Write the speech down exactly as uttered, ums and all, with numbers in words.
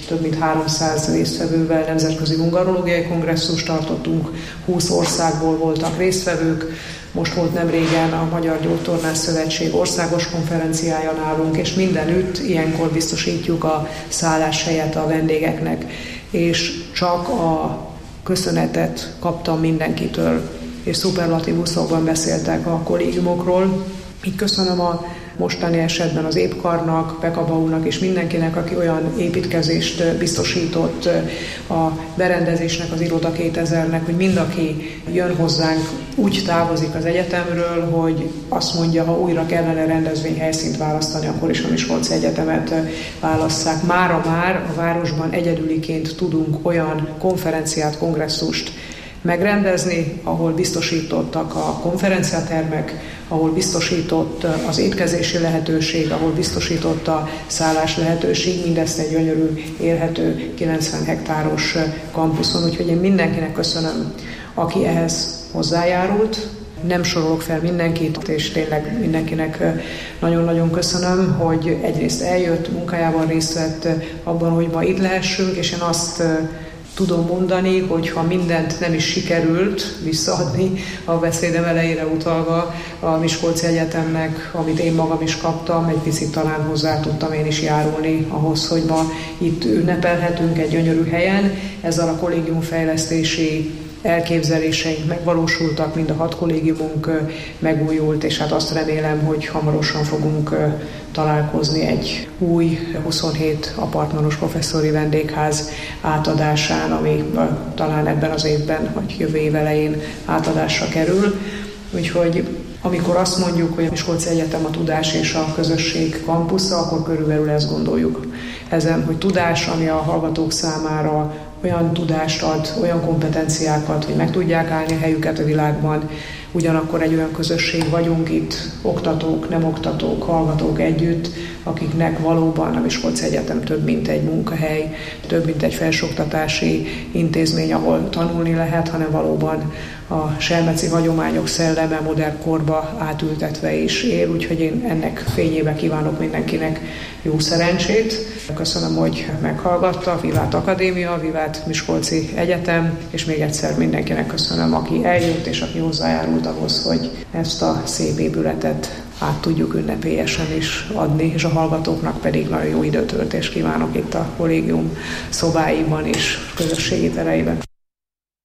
több mint háromszáz résztvevővel nemzetközi hungarológiai kongresszust tartottunk, húsz országból voltak résztvevők. Most volt nemrégen a Magyar Gyógytornász Szövetség országos konferenciája nálunk, és mindenütt ilyenkor biztosítjuk a szálláshelyet a vendégeknek. És csak a köszönetet kaptam mindenkitől, és szuperlatívuszokban beszéltek a kollégiumokról. Így köszönöm a mostani esetben az Épkarnak, Pekabaúnak és mindenkinek, aki olyan építkezést biztosított a berendezésnek, az Iroda kétezernek, hogy mind, aki jön hozzánk, úgy távozik az egyetemről, hogy azt mondja, ha újra kellene rendezvényhelyszínt választani, akkor is a Miskolci Egyetemet válasszák. Mára már a városban egyedüliként tudunk olyan konferenciát, kongresszust megrendezni, ahol biztosítottak a konferenciatermek, ahol biztosított az étkezési lehetőség, ahol biztosított a szállás lehetőség, mindezt egy gyönyörű, élhető kilencven hektáros kampuszon. Úgyhogy én mindenkinek köszönöm, aki ehhez hozzájárult. Nem sorolok fel mindenkit, és tényleg mindenkinek nagyon-nagyon köszönöm, hogy egyrészt eljött, munkájában részt vett abban, hogy ma itt lehessünk, és én azt tudom mondani, hogy ha mindent nem is sikerült visszaadni, a beszédem elejére utalva a Miskolci Egyetemnek, amit én magam is kaptam, egy picit talán hozzá tudtam én is járulni ahhoz, hogy ma itt ünnepelhetünk egy gyönyörű helyen. Ezzel a kollégiumfejlesztési elképzeléseink megvalósultak, mind a hat kollégiumunk megújult, és hát azt remélem, hogy hamarosan fogunk találkozni egy új huszonhét apartmanos professzori vendégház átadásán, ami talán ebben az évben, vagy jövő év elején átadásra kerül. Úgyhogy amikor azt mondjuk, hogy a Miskolci Egyetem a tudás és a közösség kampusza, akkor körülbelül ezt gondoljuk ezen, hogy tudás, ami a hallgatók számára olyan tudást ad, olyan kompetenciákat, hogy meg tudják állni a helyüket a világban. Ugyanakkor egy olyan közösség vagyunk itt, oktatók, nem oktatók, hallgatók együtt, akiknek valóban a Miskolci Egyetem több, mint egy munkahely, több, mint egy felsőoktatási intézmény, ahol tanulni lehet, hanem valóban a selmeci hagyományok szelleme modern korba átültetve is él, úgyhogy én ennek fényébe kívánok mindenkinek jó szerencsét. Köszönöm, hogy meghallgatta, Vivát Akadémia, Vivát Miskolci Egyetem, és még egyszer mindenkinek köszönöm, aki eljött és aki hozzájárult ahhoz, hogy ezt a szép épületet át tudjuk ünnepélyesen is adni, és a hallgatóknak pedig nagyon jó időtöltést kívánok itt a kollégium szobáiban és közösségi tereiben.